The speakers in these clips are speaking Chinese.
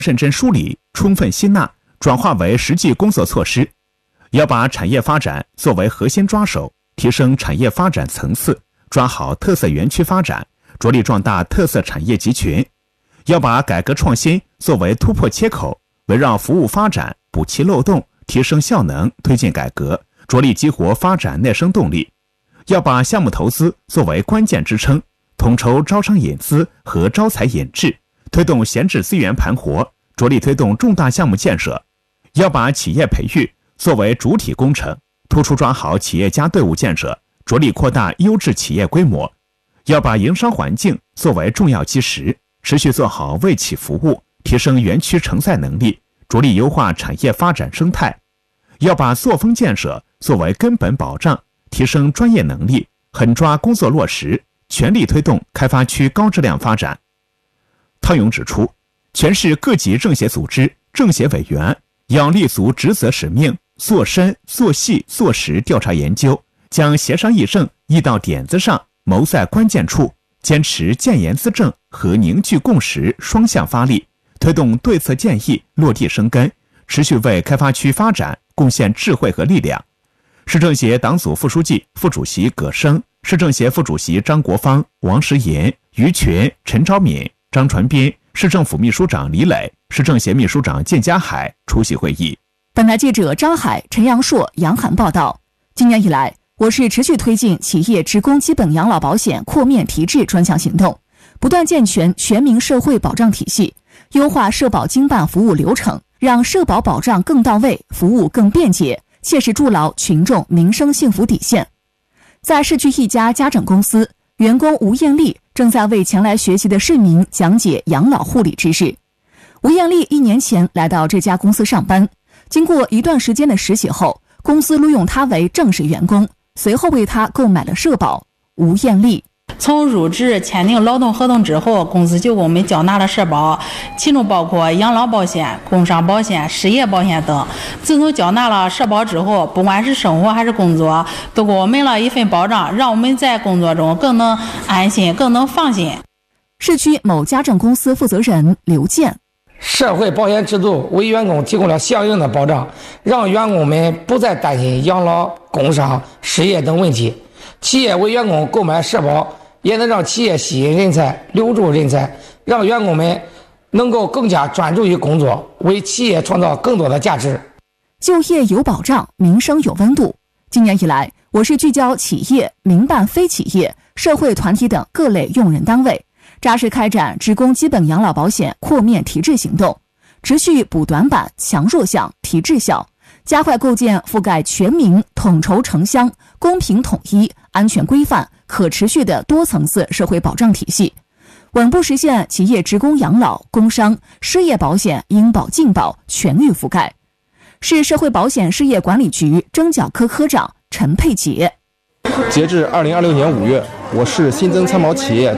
认真梳理、充分吸纳，转化为实际工作措施。要把产业发展作为核心抓手，提升产业发展层次，抓好特色园区发展，着力壮大特色产业集群。要把改革创新作为突破切口，围绕服务发展补齐漏洞，提升效能，推进改革，着力激活发展内生动力。要把项目投资作为关键支撑，统筹招商引资和招才引智，推动闲置资源盘活，着力推动重大项目建设。要把企业培育作为主体工程，突出抓好企业家队伍建设，着力扩大优质企业规模。要把营商环境作为重要基石，持续做好为企服务，提升园区承载能力，着力优化产业发展生态。要把作风建设作为根本保障，提升专业能力，狠抓工作落实，全力推动开发区高质量发展。汤勇指出，全市各级政协组织、政协委员要立足职责使命，做深、做细、做实调查研究，将协商议政议到点子上，谋在关键处，坚持建言资政和凝聚共识双向发力，推动对策建议落地生根，持续为开发区发展贡献智慧和力量。市政协党组副书记、副主席葛生，市政协副主席张国芳、王石银、于群、陈昭敏、张传斌，市政府秘书长李磊，市政协秘书长靳家海出席会议。 本台记者张海、陈阳硕、杨涵报道。今年以来，我市持续推进企业职工基本养老保险扩面提质专项行动，不断健全全民社会保障体系，优化社保经办服务流程，让社保保障更到位，服务更便捷，切实筑牢群众民生幸福底线。在市区一家家政公司，员工吴艳丽正在为前来学习的市民讲解养老护理知识。吴艳丽1年前来到这家公司上班，经过一段时间的实习后，公司录用她为正式员工，随后为她购买了社保。吴艳丽从入职签订劳动合同之后，公司就给我们缴纳了社保，其中包括养老保险、工伤保险、失业保险等。自从缴纳了社保之后，不管是生活还是工作，都给我们了一份保障，让我们在工作中更能安心，更能放心。 市区某家政公司负责人刘健， 社会保险制度为员工提供了相应的保障，让员工们不再担心养老、工伤、失业等问题。企业为员工购买社保，也能让企业吸引人才、留住人才，让员工们能够更加专注于工作，为企业创造更多的价值。 就业有保障，民生有温度。今年以来，我市聚焦企业、民办非企业、社会团体等各类用人单位，扎实开展职工基本养老保险扩面提质行动，持续补短板、强弱项、提质效，加快构建覆盖全民、统筹城乡、公平统一、安全规范、可持续的多层次社会保障体系，稳步实现企业职工养老、工伤、失业保险应保尽保全域覆盖。市社会保险事业管理局征缴科科长陈佩杰。 截至2026年5月，我市新增参保企业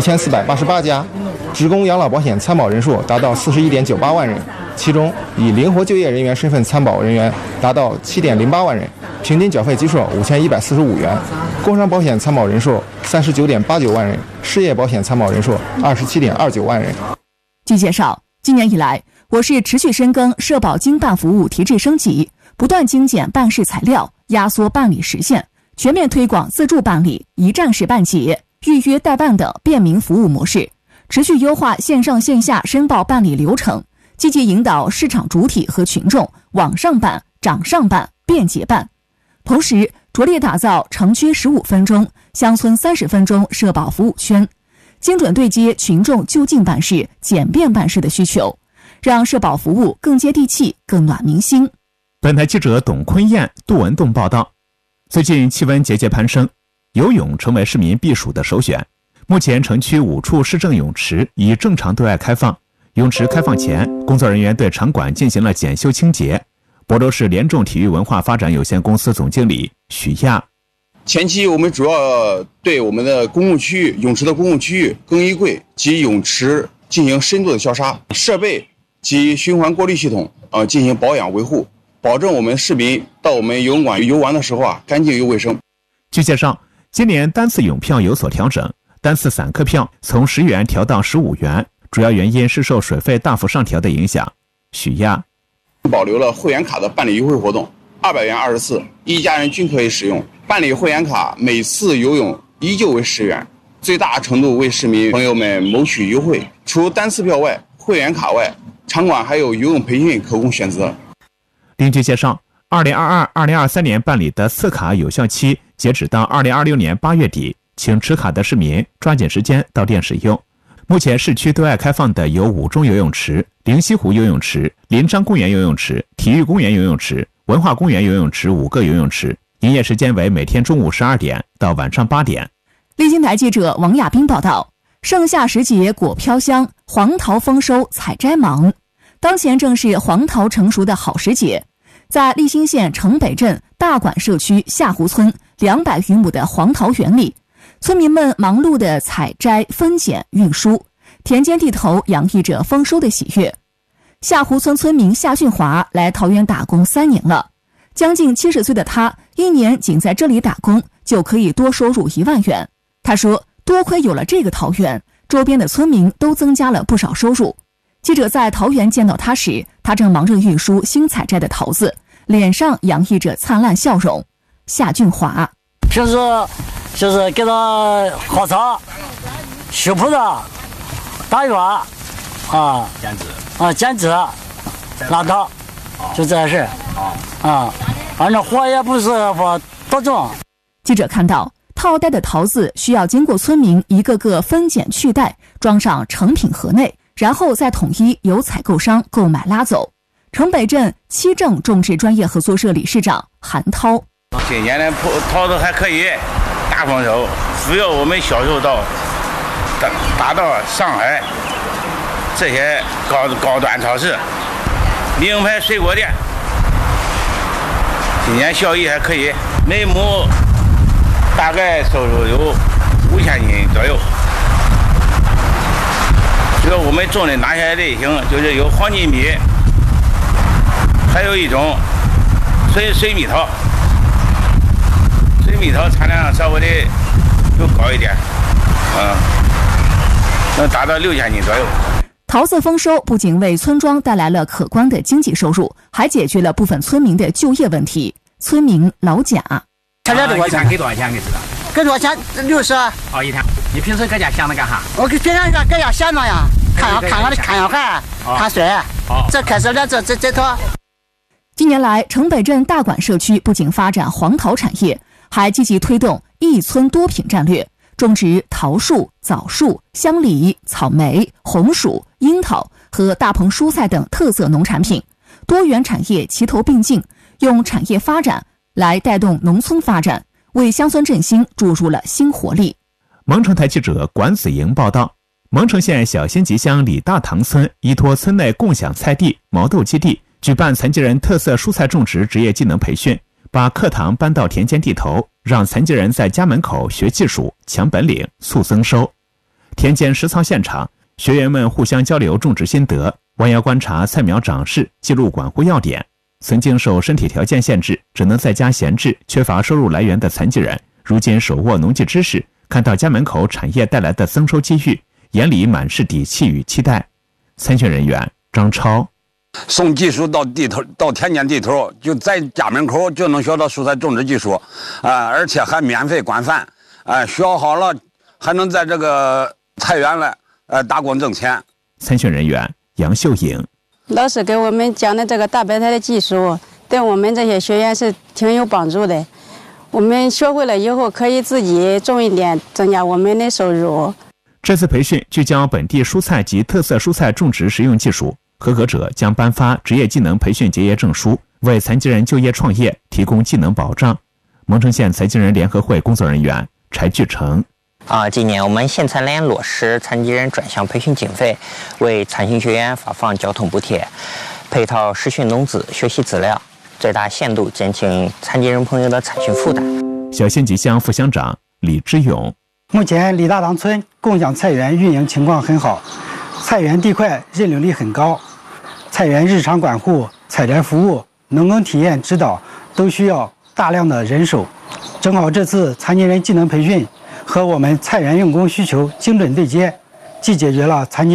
1488家，职工养老保险参保人数达到41.98万人，其中以灵活就业人员身份参保人员达到7.08万人，平均缴费基数5145元，工伤保险参保人数39.89万人，失业保险参保人数27.29万人。 据介绍，今年以来，我市持续深耕社保经办服务提质升级，不断精简办事材料，压缩办理时限，全面推广自助办理、一站式办结、预约代办等便民服务模式，持续优化线上线下申报办理流程，积极引导市场主体和群众网上办、掌上办、便捷办。同时，着力打造城区15分钟、乡村30分钟社保服务圈，精准对接群众就近办事、简便办事的需求，让社保服务更接地气、更暖民心。 本台记者董坤燕、杜文栋报道。最近气温节节攀升，游泳成为市民避暑的首选。目前城区5处市政泳池已正常对外开放。泳池开放前，工作人员对场馆进行了检修清洁。亳州市联众体育文化发展有限公司总经理许亚： 前期我们主要对我们的公共区域、泳池的公共区域、更衣柜及泳池进行深度的消杀，设备及循环过滤系统进行保养维护，保证我们市民到我们游泳馆游玩的时候干净又卫生。 据介绍，今年单次泳票有所调整，单次散客票从10元调到15元， 主要原因是受水费大幅上调的影响。许亚保留了会员卡的办理优惠活动，200元20次，一家人均可以使用。办理会员卡每次游泳依旧为10元，最大程度为市民朋友们谋取优惠。除单次票外，会员卡外，场馆还有游泳培训可供选择。 另据介绍，2022-2023年办理的次卡有效期截止到2026年8月底，请持卡的市民抓紧时间到店使用。目前市区对外开放的有5中游泳池、灵溪湖游泳池、临漳公园游泳池、体育公园游泳池、文化公园游泳池5个游泳池，营业时间为每天中午12点到晚上8点。 丽晶台记者王亚斌报道，盛夏时节果飘香，黄桃丰收采摘忙。当前正是黄桃成熟的好时节，在利兴县城北镇大管社区下湖村200余亩的黄桃园里，村民们忙碌地采摘、分拣、运输，田间地头洋溢着丰收的喜悦。下湖村村民夏俊华来桃园打工3年了，将近70岁的他，一年仅在这里打工就可以多收入1万元。他说，多亏有了这个桃园，周边的村民都增加了不少收入。记者在桃园见到他时，他正忙着运输新采摘的桃子，脸上洋溢着灿烂笑容。夏俊华平时就是给他喝茶、修葡萄、打药剪纸、拉桃，就这事反正活也不是说多重。 记者看到，套袋的桃子需要经过村民一个个分拣去袋，装上成品盒内，然后再统一由采购商购买拉走。城北镇七正种植专业合作社理事长韩涛： 今年的桃子还可以，大丰收，只要我们销售到达到上海这些高端超市、名牌水果店，今年效益还可以，每亩大概收入有5000斤左右。这个我们种的哪些类型？就是有黄金米，还有一种水蜜桃。水蜜桃产量稍微的就高一点，能达到6000斤左右。 桃子丰收不仅为村庄带来了可观的经济收入，还解决了部分村民的就业问题。村民老贾： 一天给多少钱？给知道？ 给多少钱？60。 哦，一天。你平时搁家闲着干啥？ 我平常搁家闲着呀，看小孩，看水。这开始了，这套。 近年来，城北镇大管社区不仅发展黄桃产业，还积极推动一村多品战略，种植桃树、枣树、香梨、草莓、红薯、樱桃和大棚蔬菜等特色农产品，多元产业齐头并进，用产业发展来带动农村发展，为乡村振兴注入了新活力。 蒙城台记者管子莹报道，蒙城县小辛集乡李大塘村依托村内共享菜地、毛豆基地，举办残疾人特色蔬菜种植职业技能培训，把课堂搬到田间地头，让残疾人在家门口学技术、抢本领、促增收。田间实操现场，学员们互相交流种植心得，弯腰观察菜苗长势，记录管护要点。曾经受身体条件限制，只能在家闲置、缺乏收入来源的残疾人，如今手握农技知识，看到家门口产业带来的增收机遇，眼里满是底气与期待。参训人员张超： 送技术到地头，到田间地头，就在家门口就能学到蔬菜种植技术，而且还免费管饭，学好了还能在这个菜园来打工挣钱。 参训人员杨秀颖： 老师给我们讲的这个大白菜的技术，对我们这些学员是挺有帮助的。我们学会了以后，可以自己种一点，增加我们的收入。 这次培训聚焦本地蔬菜及特色蔬菜种植实用技术，合格者将颁发职业技能培训结业证书，为残疾人就业创业提供技能保障。蒙城县残疾人联合会工作人员柴巨成： 今年我们县残联落实残疾人专项培训经费，为参训学员发放交通补贴，配套实训农资学习资料，最大限度减轻残疾人朋友的参训负担。 小辛集乡副乡长李之勇： 目前李大塘村共享菜园运营情况很好，菜园地块认领率很高，菜园日常管护、采摘服务、农耕体验指导都需要大量的人手。正好这次残疾人技能培训和我们菜园用工需求精准对接，既解决了残疾人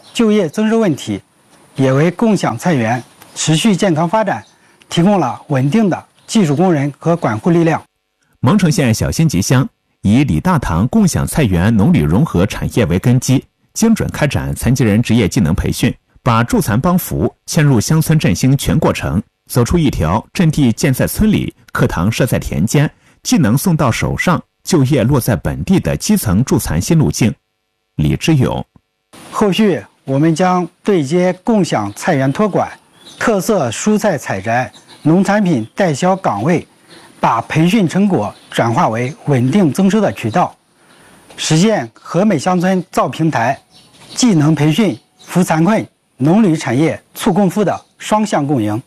就业增收问题，也为共享菜园持续健康发展提供了稳定的技术工人和管护力量。 蒙城县小新集乡以李大堂共享菜园农旅融合产业为根基，精准开展残疾人职业技能培训，把助残帮扶嵌入乡村振兴全过程，走出一条阵地建在村里、课堂设在田间、技能送到手上、就业落在本地的基层助残新路径。李之勇， 后续我们将对接共享菜园托管、特色蔬菜采摘、农产品代销岗位，把培训成果转化为稳定增收的渠道，实现和美乡村造平台、技能培训扶残困、农旅产业促共富的双向共赢。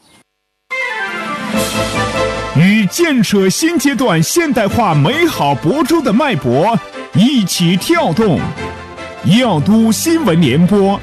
与建设新阶段现代化美好亳州的脉搏一起跳动，耀都新闻联播。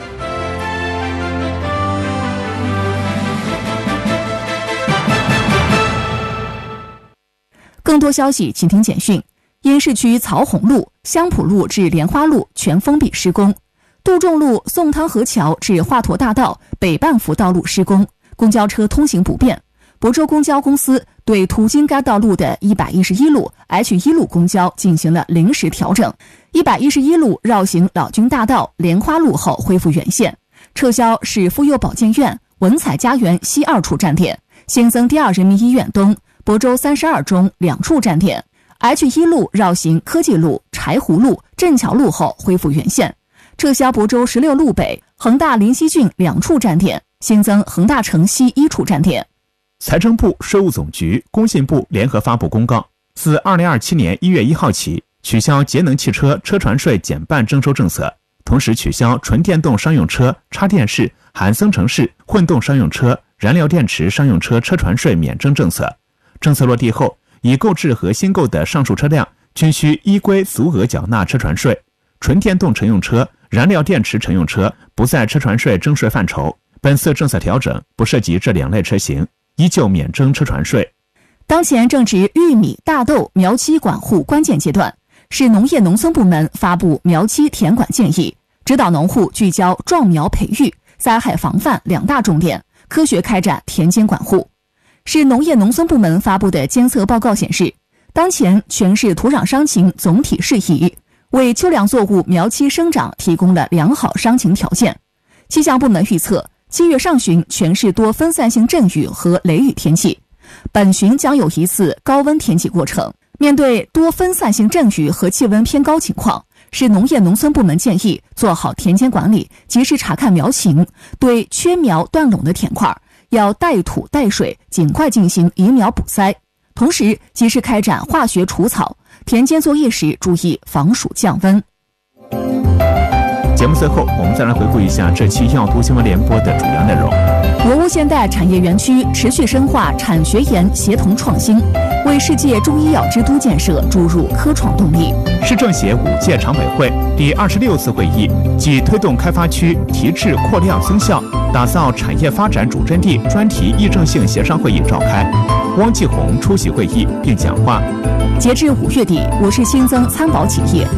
更多消息请听简讯。因市区曹洪路、香浦路至莲花路全封闭施工，杜仲路宋汤河桥至华佗大道北半幅道路施工，公交车通行不便。亳州公交公司对途经该道路的111路、H1路公交进行了临时调整，111路绕行老君大道、莲花路后恢复原线，撤销市妇幼保健院、文采家园西2处站点，新增第2人民医院东、亳州32中2处站点。H1路绕行科技路、柴湖路、镇桥路后恢复原线，撤销亳州16路北、恒大临西郡2处站点，新增恒大城西1处站点。 财政部、税务总局、工信部联合发布公告，自2027年1月1号起，取消节能汽车车船税减半征收政策，同时取消纯电动商用车、插电式、含增程式、混动商用车、燃料电池商用车车船税免征政策。政策落地后，已购置和新购的上述车辆均需依规足额缴纳车船税，纯电动乘用车、燃料电池乘用车不在车船税征税范畴。本次政策调整不涉及这2类车型，依旧免征车船税。 当前正值玉米、大豆、苗期管护关键阶段，市农业农村部门发布苗期田管建议，指导农户聚焦壮苗培育、灾害防范2大重点，科学开展田间管护。市农业农村部门发布的监测报告显示，当前全市土壤伤情总体适宜，为秋粮作物苗期生长提供了良好伤情条件。气象部门预测，7月上旬全市多分散性阵雨和雷雨天气，本旬将有一次高温天气过程。面对多分散性阵雨和气温偏高情况，市农业农村部门建议做好田间管理，及时查看苗情，对缺苗断垄的田块要带土带水，尽快进行移苗补栽，同时及时开展化学除草，田间作业时注意防暑降温。 节目最后，我们再来回顾一下这期耀都新闻联播的主要内容。 俄乌现代产业园区持续深化产学研协同创新，为世界中医药之都建设注入科创动力。 市政协5届常委会第26次会议暨推动开发区提质扩量增效、打造产业发展主阵地专题议政性协商会议召开，汪继红出席会议并讲话。 截至5月底，我市新增参保企业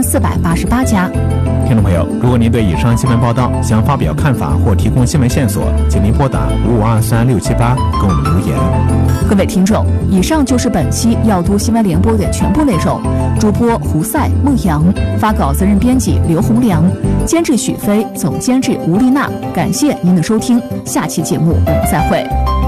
1488家。 听众朋友，如果您对以上新闻报道想发表看法或提供新闻线索，请您拨打5523678跟我们留言。 各位听众，以上就是本期耀都新闻联播的全部内容。主播胡赛、孟阳，发稿责任编辑刘洪良，监制许飞，总监制吴丽娜。感谢您的收听，下期节目我们再会。